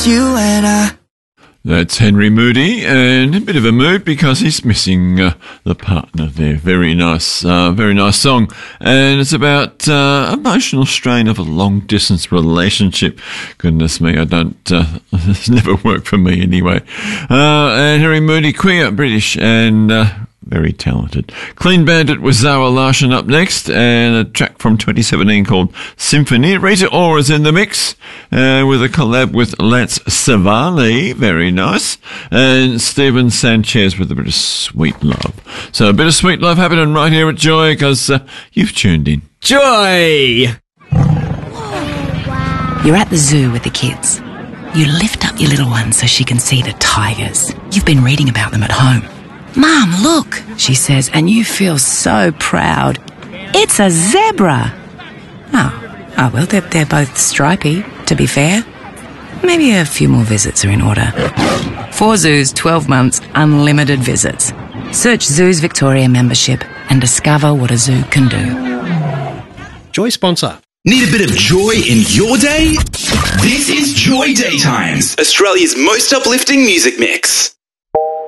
you and I. That's Henry Moody, and a bit of a mood because he's missing the partner there. Very nice song. And it's about emotional strain of a long-distance relationship. Goodness me, it's never worked for me anyway. And Henry Moody, queer, British, and very talented. Clean Bandit with Zara Larsson up next, and a track from 2017 called Symphony. Rita Ora is in the mix, with a collab with Lance Savali, very nice, and Stephen Sanchez with a bit of Sweet Love. So a bit of Sweet Love happening right here at Joy, because you've tuned in. Joy! You're at the zoo with the kids. You lift up your little one so she can see the tigers. You've been reading about them at home. Mum, look, she says, and you feel so proud. It's a zebra. Oh well, they're both stripy, to be fair. Maybe a few more visits are in order. 4 zoos, 12 months, unlimited visits. Search Zoos Victoria membership and discover what a zoo can do. Joy sponsor. Need a bit of joy in your day? This is Joy Daytimes, Australia's most uplifting music mix.